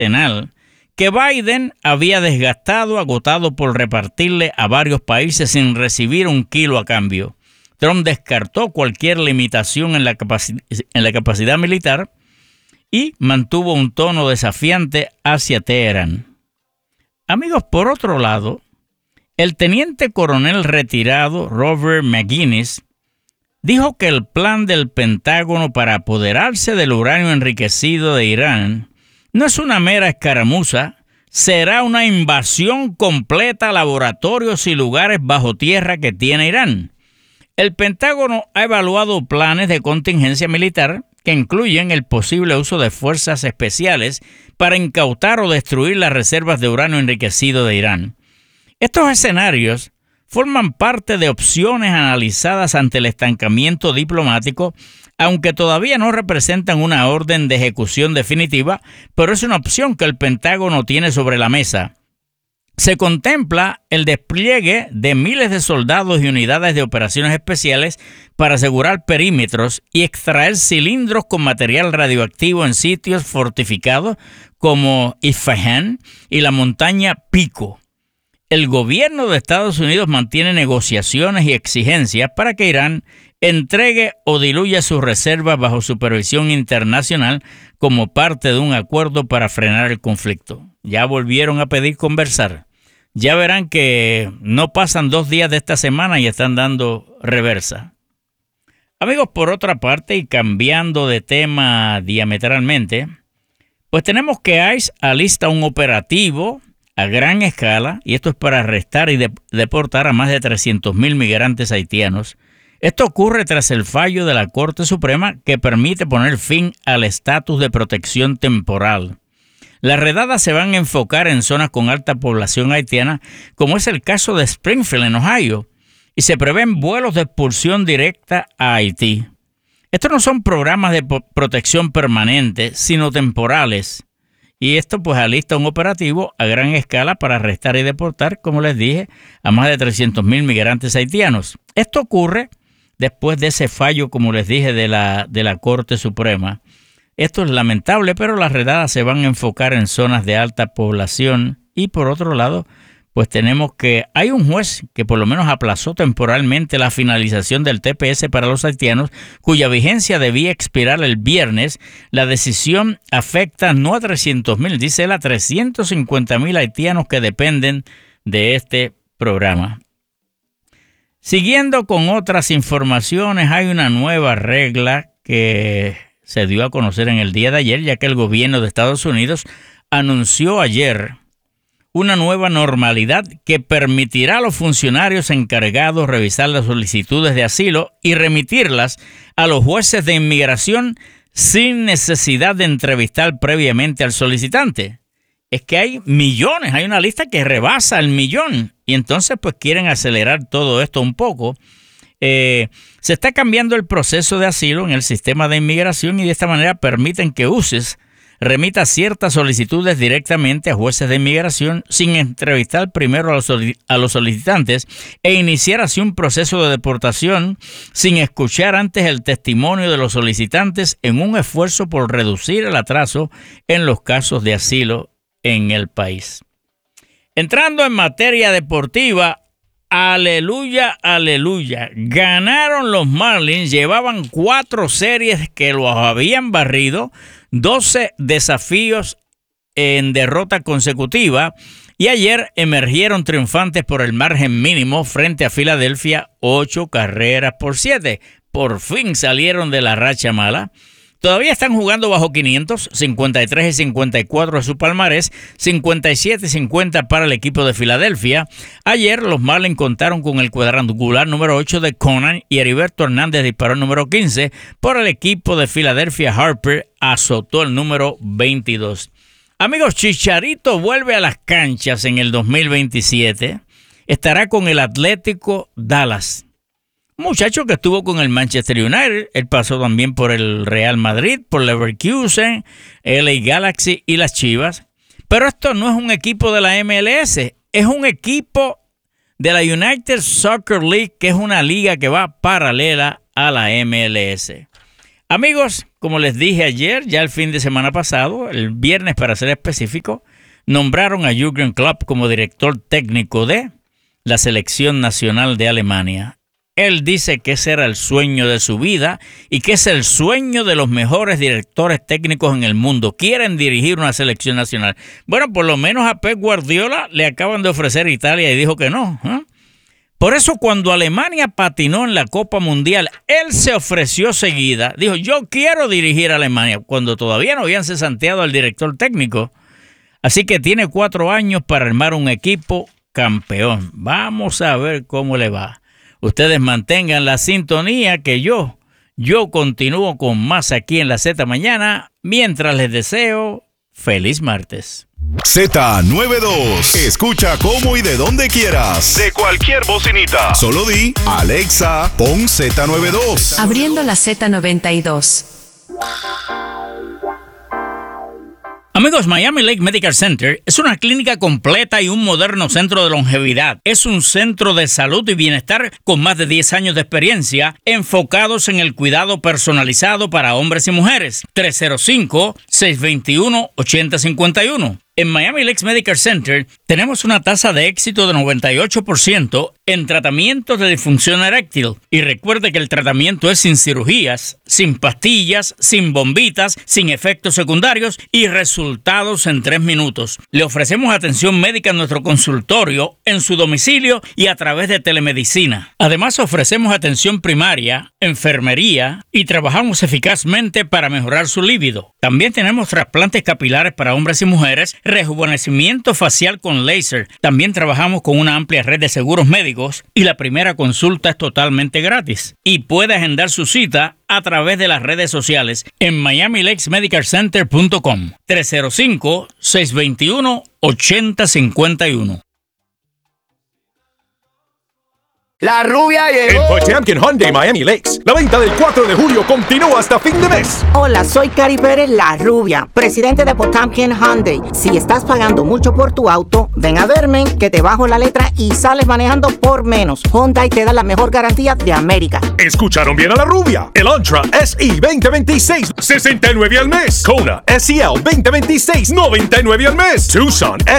arsenal que Biden había desgastado, agotado por repartirle a varios países sin recibir un kilo a cambio. Trump descartó cualquier limitación en la capacidad militar y mantuvo un tono desafiante hacia Teherán. Amigos, por otro lado, el teniente coronel retirado Robert McGinnis dijo que el plan del Pentágono para apoderarse del uranio enriquecido de Irán no es una mera escaramuza, será una invasión completa a laboratorios y lugares bajo tierra que tiene Irán. El Pentágono ha evaluado planes de contingencia militar que incluyen el posible uso de fuerzas especiales para incautar o destruir las reservas de uranio enriquecido de Irán. Estos escenarios forman parte de opciones analizadas ante el estancamiento diplomático, aunque todavía no representan una orden de ejecución definitiva, pero es una opción que el Pentágono tiene sobre la mesa. Se contempla el despliegue de miles de soldados y unidades de operaciones especiales para asegurar perímetros y extraer cilindros con material radioactivo en sitios fortificados como Isfahan y la montaña Pico. El gobierno de Estados Unidos mantiene negociaciones y exigencias para que Irán entregue o diluya sus reservas bajo supervisión internacional como parte de un acuerdo para frenar el conflicto. Ya volvieron a pedir conversar. Ya verán que no pasan 2 días de esta semana y están dando reversa. Amigos, por otra parte, y cambiando de tema diametralmente, pues tenemos que ICE alista un operativo a gran escala, y esto es para arrestar y deportar a más de 300,000 migrantes haitianos. Esto ocurre tras el fallo de la Corte Suprema que permite poner fin al estatus de protección temporal. Las redadas se van a enfocar en zonas con alta población haitiana, como es el caso de Springfield, en Ohio, y se prevén vuelos de expulsión directa a Haití. Estos no son programas de protección permanente, sino temporales. Y esto pues alista un operativo a gran escala para arrestar y deportar, como les dije, a más de 300,000 migrantes haitianos. Esto ocurre después de ese fallo, como les dije, de la Corte Suprema. Esto es lamentable, pero las redadas se van a enfocar en zonas de alta población. Y por otro lado, pues tenemos que hay un juez que por lo menos aplazó temporalmente la finalización del TPS para los haitianos, cuya vigencia debía expirar el viernes. La decisión afecta no a 300,000, dice él, a 350,000 haitianos que dependen de este programa. Siguiendo con otras informaciones, hay una nueva regla que se dio a conocer en el día de ayer, ya que el gobierno de Estados Unidos anunció ayer una nueva normalidad que permitirá a los funcionarios encargados revisar las solicitudes de asilo y remitirlas a los jueces de inmigración sin necesidad de entrevistar previamente al solicitante. Es que hay millones, hay una lista que rebasa el 1,000,000 y entonces pues quieren acelerar todo esto un poco. Se está cambiando el proceso de asilo en el sistema de inmigración y de esta manera permiten que UCES remita ciertas solicitudes directamente a jueces de inmigración sin entrevistar primero a los solicitantes e iniciar así un proceso de deportación sin escuchar antes el testimonio de los solicitantes en un esfuerzo por reducir el atraso en los casos de asilo en el país. Entrando en materia deportiva, aleluya, aleluya. Ganaron los Marlins, llevaban 4 series que los habían barrido, 12 desafíos en derrota consecutiva y ayer emergieron triunfantes por el margen mínimo frente a Filadelfia, 8-7. Por fin salieron de la racha mala. Todavía están jugando bajo 500, 53-54 a su palmarés, 57-50 para el equipo de Filadelfia. Ayer los Marlins contaron con el cuadrangular número 8 de Conan y Heriberto Hernández disparó el número 15. Por el equipo de Filadelfia, Harper azotó el número 22. Amigos, Chicharito vuelve a las canchas en el 2027. Estará con el Atlético Dallas. Muchacho que estuvo con el Manchester United, él pasó también por el Real Madrid, por Leverkusen, LA Galaxy y las Chivas. Pero esto no es un equipo de la MLS, es un equipo de la United Soccer League, que es una liga que va paralela a la MLS. Amigos, como les dije ayer, ya el fin de semana pasado, el viernes para ser específico, nombraron a Jürgen Klopp como director técnico de la selección nacional de Alemania. Él dice que ese era el sueño de su vida y que es el sueño de los mejores directores técnicos en el mundo. Quieren dirigir una selección nacional. Bueno, por lo menos a Pep Guardiola le acaban de ofrecer Italia y dijo que no. Por eso cuando Alemania patinó en la Copa Mundial, él se ofreció seguida. Dijo, yo quiero dirigir a Alemania, cuando todavía no habían cesanteado al director técnico. Así que tiene 4 años para armar un equipo campeón. Vamos a ver cómo le va. Ustedes mantengan la sintonía que yo continúo con más aquí en la Z Mañana, mientras les deseo feliz martes. Z92. Escucha cómo y de donde quieras. De cualquier bocinita. Solo di, Alexa, pon Z92. Abriendo la Z92. Amigos, Miami Lake Medical Center es una clínica completa y un moderno centro de longevidad. Es un centro de salud y bienestar con más de 10 años de experiencia, enfocados en el cuidado personalizado para hombres y mujeres. 305-621-8051. En Miami Lakes Medical Center tenemos una tasa de éxito de 98% en tratamientos de disfunción eréctil. Y recuerde que el tratamiento es sin cirugías, sin pastillas, sin bombitas, sin efectos secundarios y resultados en 3 minutos. Le ofrecemos atención médica en nuestro consultorio, en su domicilio y a través de telemedicina. Además ofrecemos atención primaria, enfermería y trabajamos eficazmente para mejorar su líbido. También tenemos trasplantes capilares para hombres y mujeres, rejuvenecimiento facial con láser. También trabajamos con una amplia red de seguros médicos y la primera consulta es totalmente gratis. Y puede agendar su cita a través de las redes sociales en miamilakesmedicalcenter.com. 305-621-8051. La rubia llegó. En Potemkin Hyundai Miami Lakes, la venta del 4 de julio continúa hasta fin de mes. Hola, soy Cari Pérez, la rubia, presidente de Potemkin Hyundai. Si estás pagando mucho por tu auto, ven a verme, que te bajo la letra y sales manejando por menos. Hyundai te da la mejor garantía de América. Escucharon bien a la rubia. El Antra SE 2026, $69 al mes. Kona SEL 2026, $99 al mes. Tucson